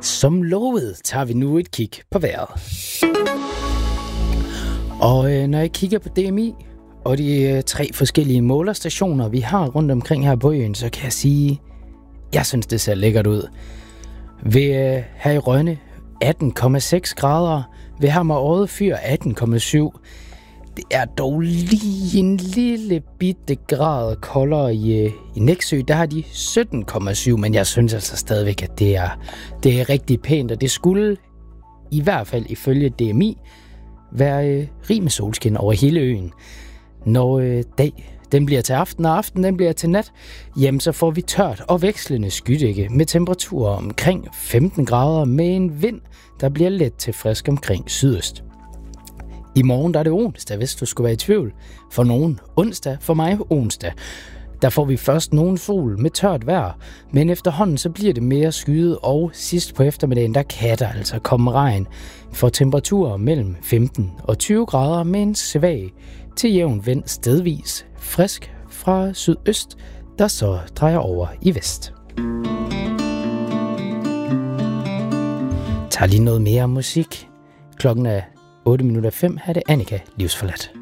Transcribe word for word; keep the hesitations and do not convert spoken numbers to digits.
Som lovet tager vi nu et kig på vejret. Og øh, når jeg kigger på D M I og de øh, tre forskellige målerstationer, vi har rundt omkring her på øen, så kan jeg sige, jeg synes, det ser lækkert ud. Ved øh, her i Rønne atten komma seks grader, ved Hammer Odde Fyr atten komma syv. Det er dog lige en lille bitte grad koldere i, i Nexø. Der har de sytten komma syv, men jeg synes altså stadigvæk, at det er, det er rigtig pænt. Og det skulle, i hvert fald ifølge D M I, være øh, rig med solskin over hele øen. Når øh, dag den bliver til aften, og aften den bliver til nat, jamen så får vi tørt og vekslende skydække med temperaturer omkring femten grader med en vind, der bliver let til frisk omkring sydøst. I morgen der er det onsdag, hvis du skulle være i tvivl. For nogen onsdag, for mig onsdag. Der får vi først nogen sol med tørt vejr, men efterhånden så bliver det mere skyet, og sidst på eftermiddagen der kan der altså komme regn. For temperaturer mellem femten og tyve grader med en svag til jævn vind stedvis frisk fra sydøst, der så drejer over i vest. Tag lige noget mere musik. Klokken er otte minutter fem, her er det Annika Livsforladt.